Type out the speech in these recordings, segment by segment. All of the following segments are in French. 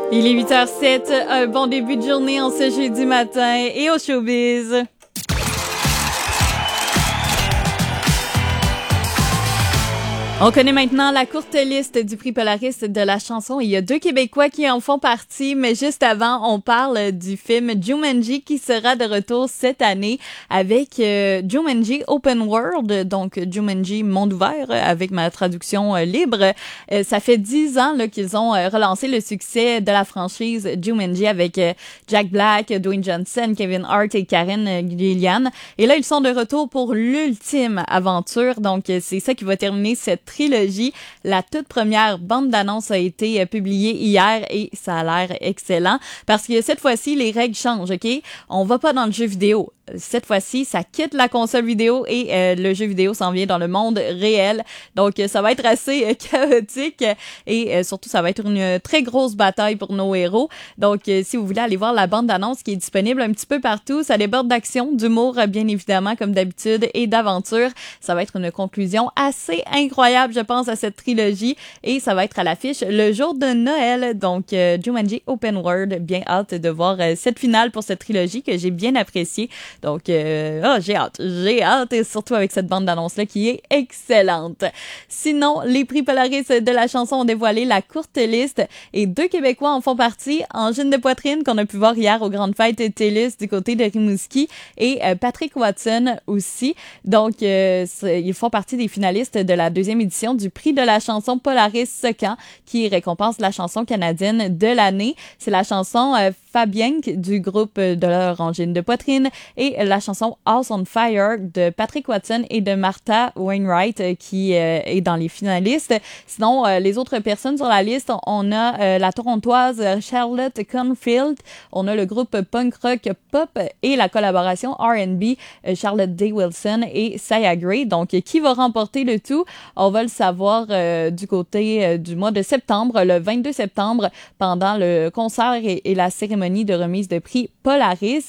Il est 8h07, un bon début de journée en ce jeudi matin et au showbiz. On connaît maintenant la courte liste du prix Polaris de la chanson. Il y a 2 Québécois qui en font partie, mais juste avant, on parle du film Jumanji qui sera de retour cette année avec Jumanji Open World, donc Jumanji Monde ouvert avec ma traduction libre. Ça fait 10 ans là, qu'ils ont relancé le succès de la franchise Jumanji avec Jack Black, Dwayne Johnson, Kevin Hart et Karen Gillan. Et là, ils sont de retour pour l'ultime aventure. Donc, c'est ça qui va terminer cette trilogie. La toute première bande d'annonce a été publiée hier et ça a l'air excellent parce que cette fois-ci, les règles changent, OK? On va pas dans le jeu vidéo. Cette fois-ci, ça quitte la console vidéo et le jeu vidéo s'en vient dans le monde réel. Donc, ça va être assez chaotique et surtout, ça va être une très grosse bataille pour nos héros. Donc, si vous voulez aller voir la bande d'annonce qui est disponible un petit peu partout, ça déborde d'action, d'humour, bien évidemment, comme d'habitude, et d'aventure. Ça va être une conclusion assez incroyable, je pense, à cette trilogie et ça va être à l'affiche le jour de Noël. Donc, Jumanji Open World, bien hâte de voir cette finale pour cette trilogie que j'ai bien appréciée. Donc, j'ai hâte, et surtout avec cette bande d'annonce-là qui est excellente. Sinon, les prix Polaris de la chanson ont dévoilé la courte liste et 2 Québécois en font partie. Angine de Poitrine, qu'on a pu voir hier aux Grandes Fêtes TELUS du côté de Rimouski, et Patrick Watson aussi. Donc, ils font partie des finalistes de la 2e édition du prix de la chanson Polaris Secant, qui récompense la chanson canadienne de l'année. C'est la chanson Fabienne du groupe de leur Angine de Poitrine et la chanson House on Fire de Patrick Watson et de Martha Wainwright qui est dans les finalistes. Sinon, les autres personnes sur la liste, on a la torontoise Charlotte Confield, on a le groupe punk rock pop et la collaboration R&B Charlotte Day Wilson et Saya Gray. Donc, qui va remporter le tout? On va le savoir du côté du mois de septembre, le 22 septembre, pendant le concert et la cérémonie de remise de prix Polaris.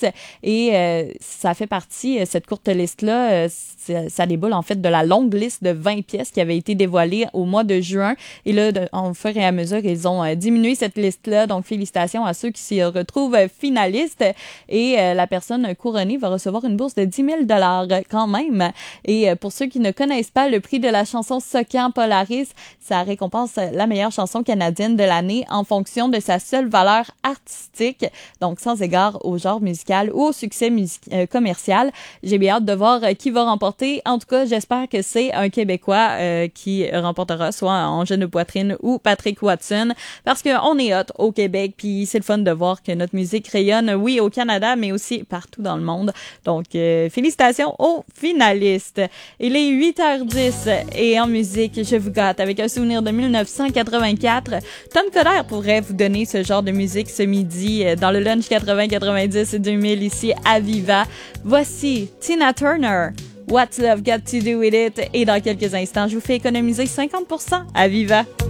Et ça fait partie, cette courte liste-là, ça déboule en fait de la longue liste de 20 pièces qui avait été dévoilée au mois de juin. Et là, en fur et à mesure, ils ont diminué cette liste-là. Donc, félicitations à ceux qui s'y retrouvent finalistes. Et la personne couronnée va recevoir une bourse de 10 000 $ quand même. Et pour ceux qui ne connaissent pas le prix de la chanson Secant Polaris, ça récompense la meilleure chanson canadienne de l'année en fonction de sa seule valeur artistique. Donc, sans égard au genre musical ou au succès commercial. J'ai bien hâte de voir qui va remporter. En tout cas, j'espère que c'est un Québécois qui remportera, soit Angine de Poitrine ou Patrick Watson, parce qu'on est hot au Québec, puis c'est le fun de voir que notre musique rayonne, oui, au Canada, mais aussi partout dans le monde. Donc, félicitations aux finalistes. Il est 8h10 et en musique, je vous gâte avec un souvenir de 1984. Tom Coder pourrait vous donner ce genre de musique ce midi dans le lunch 80-90-2000 ici à Viva. Voici Tina Turner, What's Love Got to Do With It? Et dans quelques instants, je vous fais économiser 50% à Viva.